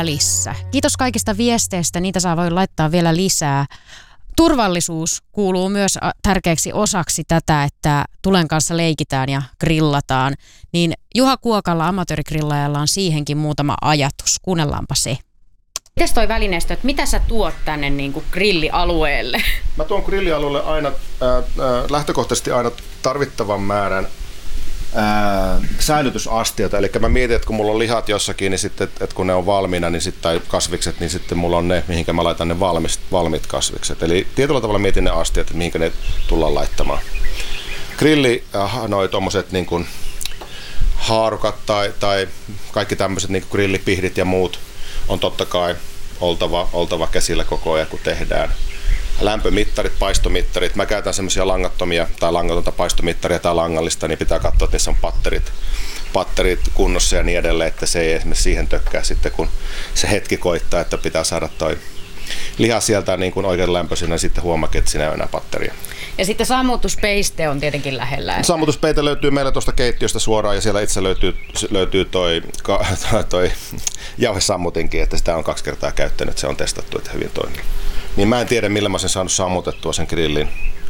välissä. Kiitos kaikista viesteistä, niitä voi laittaa vielä lisää. Turvallisuus kuuluu myös tärkeäksi osaksi tätä, että tulen kanssa leikitään ja grillataan. Niin Juha Kuokalla, amatöörigrillaajalla, on siihenkin muutama ajatus. Kuunnellaanpa se. Mites toi välineistö, että mitä sä tuot tänne niin kuin grillialueelle? Mä tuon grillialueelle aina lähtökohtaisesti aina tarvittavan määrän säilytysastioita. Eli mä mietin, että kun mulla on lihat jossakin, niin sitten, että kun ne on valmiina, niin tai kasvikset, niin sitten mulla on ne, mihinkä mä laitan ne valmiit kasvikset. Eli tietyllä tavalla mietin ne astiat, että mihinkä ne tullaan laittamaan. Grilli, noi tommoset niin kuin haarukat tai kaikki tämmöiset niin kuin grillipihdit ja muut on totta kai oltava käsillä koko ajan, kun tehdään. Lämpömittarit, paistomittarit. Mä käytän semmoisia langattomia tai langatonta paistomittaria tai langallista, niin pitää katsoa, että niissä on patterit kunnossa ja niin edelleen, että se ei esimerkiksi siihen tökkää sitten, kun se hetki koittaa, että pitää saada toi liha sieltä niin kuin oikein lämpöisenä, sitten huomaakin, että siinä ei ole enää patteria. Ja sitten sammutuspeiste on tietenkin lähellä. Sammutuspeite löytyy meillä tuosta keittiöstä suoraan ja siellä itse löytyy toi jauhesammutinkin, että sitä on 2 kertaa käyttänyt, se on testattu, että hyvin toimii. Niin mä en tiedä, millä mä sen saanut sammutettua sen grillin.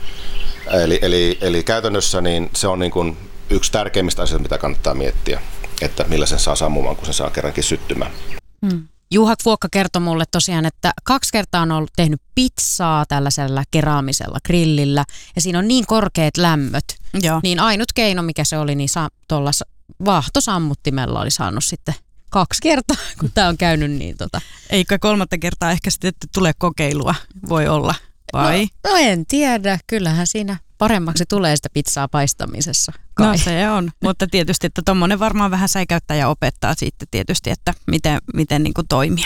Eli käytännössä niin se on niin kuin yksi tärkeimmistä asioista, mitä kannattaa miettiä, että millä sen saa sammumaan, kun sen saa kerrankin syttymään. Juha Kuokka kertoi mulle tosiaan, että 2 kertaa on ollut tehnyt pizzaa tällaisella keraamisella grillillä ja siinä on niin korkeat lämmöt. Joo. Niin ainut keino, mikä se oli, niin tuolla vaahtosammuttimella oli saanut sitten 2 kertaa, kun tämä on käynyt niin Eikö 3. kertaa ehkä sitten tulee kokeilua, voi olla, vai? No en tiedä, kyllähän siinä paremmaksi tulee sitä pizzaa paistamisessa. Kai. No se on, mutta tietysti, että tommonen varmaan vähän säikäyttää ja opettaa sitten tietysti, että miten niin kuin toimia.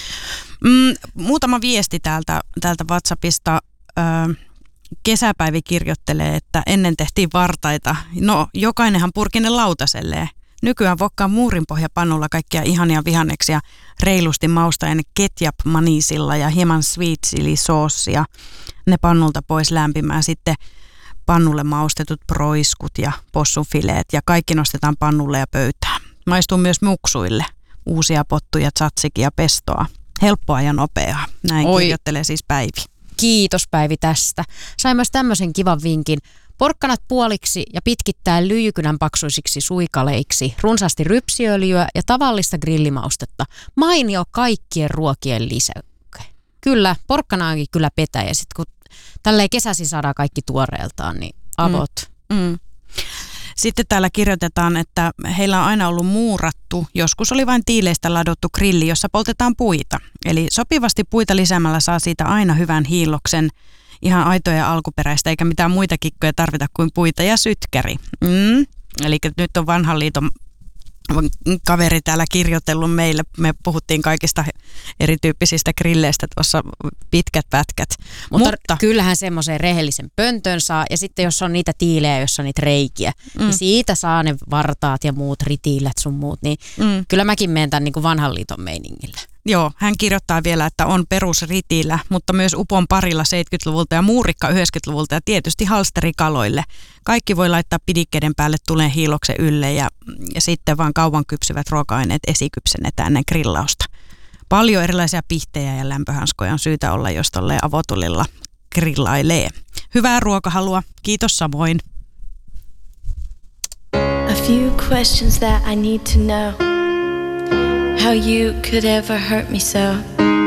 Muutama viesti täältä WhatsAppista. Kesäpäivi kirjoittelee, että ennen tehtiin vartaita. No, jokainenhan purki ne lautaselleen. Nykyään vokkaa muurinpohjapannulla kaikkia ihania vihanneksia reilusti maustaen ketchup-manisilla ja hieman sweet chili soossia. Ne pannulta pois lämpimään. Sitten pannulle maustetut proiskut ja possunfileet ja kaikki nostetaan pannulle ja pöytään. Maistuu myös muksuille. Uusia pottuja, tzatziki ja pestoa. Helppoa ja nopeaa. Näin kirjoittelee siis Päivi. Kiitos Päivi tästä. Sain myös tämmöisen kivan vinkin. Porkkanat puoliksi ja pitkittää lyijykynän paksuisiksi suikaleiksi, runsaasti rypsiöljyä ja tavallista grillimaustetta. Mainio kaikkien ruokien lisäke. Kyllä, porkkanaankin kyllä petä ja sitten kun tälleen kesäsi saadaan kaikki tuoreeltaan, niin avot. Sitten täällä kirjoitetaan, että heillä on aina ollut muurattu, joskus oli vain tiileistä ladottu grilli, jossa poltetaan puita. Eli sopivasti puita lisäämällä saa siitä aina hyvän hiilloksen, ihan aitoa ja alkuperäistä, eikä mitään muita kikkoja tarvita kuin puita ja sytkäri. Eli nyt on vanhan liiton kaveri täällä kirjoitellut meille. Me puhuttiin kaikista erityyppisistä grilleistä tuossa pitkät pätkät. Mutta kyllähän semmoisen rehellisen pöntön saa. Ja sitten jos on niitä tiilejä, jossa on niitä reikiä, niin siitä saa ne vartaat ja muut ritiilät sun muut. Niin kyllä mäkin menen tämän niin kuin vanhan liiton meiningillä. Joo, hän kirjoittaa vielä, että on perusritiillä, mutta myös upon parilla 70-luvulta ja muurikka 90-luvulta ja tietysti halsterikaloille. Kaikki voi laittaa pidikkeiden päälle tuleen hiiloksen ylle ja sitten vaan kauan kypsyvät ruoka-aineet esikypsennetään ennen grillausta. Paljon erilaisia pihtejä ja lämpöhanskoja on syytä olla, jos tolleen avotulilla grillailee. Hyvää ruokahalua, kiitos samoin. A few questions that I need to know. How you could ever hurt me so.